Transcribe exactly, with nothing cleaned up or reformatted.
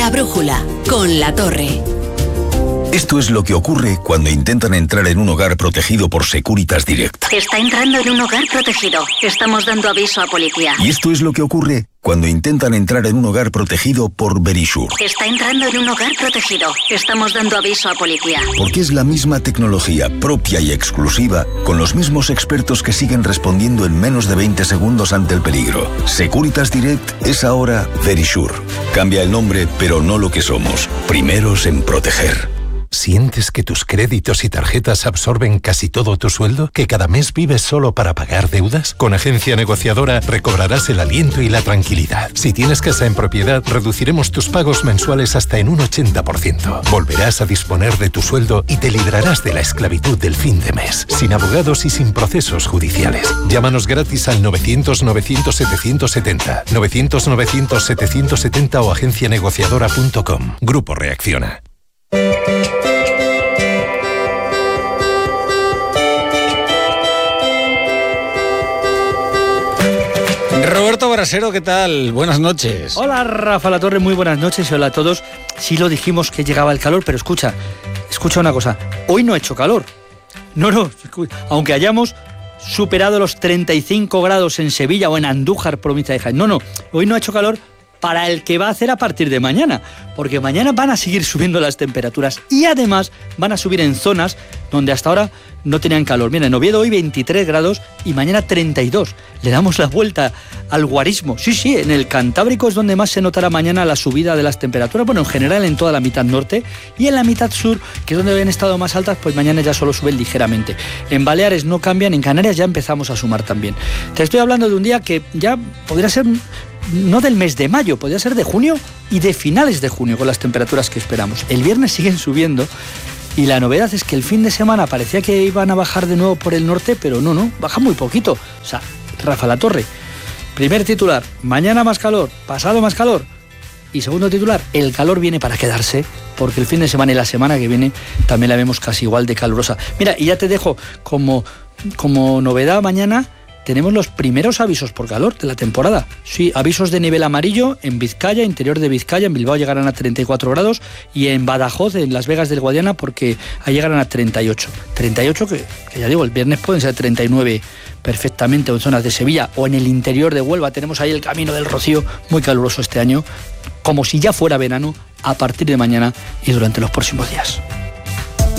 La brújula, con La Torre. Esto es lo que ocurre cuando intentan entrar en un hogar protegido por Securitas Direct. Está entrando en un hogar protegido. Estamos dando aviso a policía. Y esto es lo que ocurre cuando intentan entrar en un hogar protegido por Verisure. Está entrando en un hogar protegido. Estamos dando aviso a policía. Porque es la misma tecnología propia y exclusiva, con los mismos expertos que siguen respondiendo en menos de veinte segundos ante el peligro. Securitas Direct es ahora Verisure. Cambia el nombre, pero no lo que somos. Primeros en proteger. ¿Sientes que tus créditos y tarjetas absorben casi todo tu sueldo? ¿Que cada mes vives solo para pagar deudas? Con Agencia Negociadora recobrarás el aliento y la tranquilidad. Si tienes casa en propiedad, reduciremos tus pagos mensuales hasta en un ochenta por ciento. Volverás a disponer de tu sueldo y te librarás de la esclavitud del fin de mes, sin abogados y sin procesos judiciales. Llámanos gratis al novecientos novecientos setecientos setenta, novecientos novecientos setecientos setenta o agencia negociadora punto com. Grupo Reacciona. Roberto Brasero, ¿qué tal? Buenas noches. Hola, Rafa La Torre, muy buenas noches y hola a todos. Sí lo dijimos que llegaba el calor, pero escucha, escucha una cosa. Hoy no ha hecho calor. No, no, aunque hayamos superado los treinta y cinco grados en Sevilla o en Andújar, provincia de Jaén. No, no, hoy no ha hecho calor para el que va a hacer a partir de mañana, porque mañana van a seguir subiendo las temperaturas y además van a subir en zonas donde hasta ahora no tenían calor. Mira, en Oviedo hoy veintitrés grados y mañana treinta y dos. Le damos la vuelta al guarismo. Sí, sí, en el Cantábrico es donde más se notará mañana la subida de las temperaturas. Bueno, en general en toda la mitad norte y en la mitad sur, que es donde habían estado más altas, pues mañana ya solo suben ligeramente. En Baleares no cambian, en Canarias ya empezamos a sumar también. Te estoy hablando de un día que ya podría ser no del mes de mayo, podría ser de junio y de finales de junio con las temperaturas que esperamos. El viernes siguen subiendo y la novedad es que el fin de semana parecía que iban a bajar de nuevo por el norte, pero no, no, baja muy poquito. O sea, Rafa La Torre, primer titular, mañana más calor, pasado más calor. Y segundo titular, el calor viene para quedarse, porque el fin de semana y la semana que viene también la vemos casi igual de calurosa. Mira, y ya te dejo como, como novedad mañana. Tenemos los primeros avisos por calor de la temporada. Sí, avisos de nivel amarillo en Vizcaya, interior de Vizcaya, en Bilbao llegarán a treinta y cuatro grados y en Badajoz, en Las Vegas del Guadiana, porque ahí llegarán a treinta y ocho. treinta y ocho que, que ya digo, el viernes pueden ser treinta y nueve perfectamente en zonas de Sevilla o en el interior de Huelva. Tenemos ahí el Camino del Rocío, muy caluroso este año, como si ya fuera verano a partir de mañana y durante los próximos días.